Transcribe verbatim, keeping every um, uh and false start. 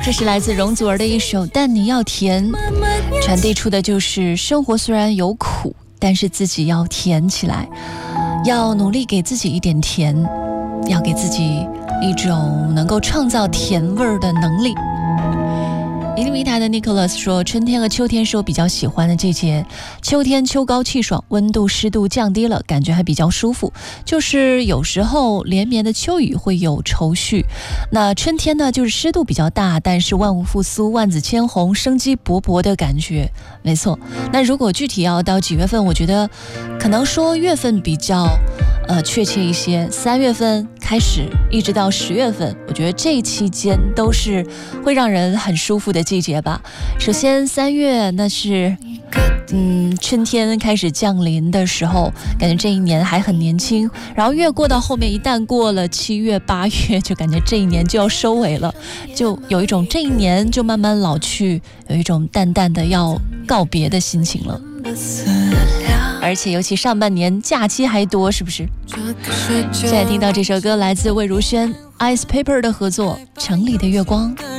这是来自容祖儿的一首《但你要甜》，传递出的就是生活虽然有苦，但是自己要甜起来，要努力给自己一点甜，要给自己一种能够创造甜味儿的能力。一零一台的 Nicholas 说，春天和秋天是我比较喜欢的季节。秋天秋高气爽，温度湿度降低了，感觉还比较舒服。就是有时候连绵的秋雨会有愁绪。那春天呢，就是湿度比较大，但是万物复苏，万紫千红，生机勃勃的感觉。没错。那如果具体要到几月份，我觉得可能说月份比较呃确切一些。三月份开始一直到十月份，我觉得这期间都是会让人很舒服的季节吧。首先三月那是嗯春天开始降临的时候，感觉这一年还很年轻，然后越过到后面，一旦过了七月八月，就感觉这一年就要收尾了，就有一种这一年就慢慢老去，有一种淡淡的要告别的心情了。而且尤其上半年假期还多，是不是？现在听到这首歌来自魏如萱 Ice Paper 的合作《城里的月光》。